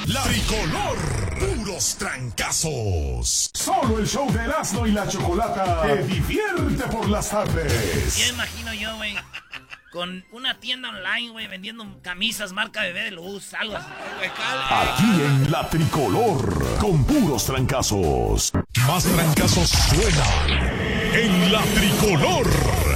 La Tricolor. Puros trancazos. Solo el show de Erasmo y la Chocolata te divierte por las tardes. Ya imagino yo, güey, con una tienda online, güey, vendiendo camisas marca Bebé de Luz, algo así. Aquí en La Tricolor, con puros trancazos. Más trancazos suenan en La Tricolor.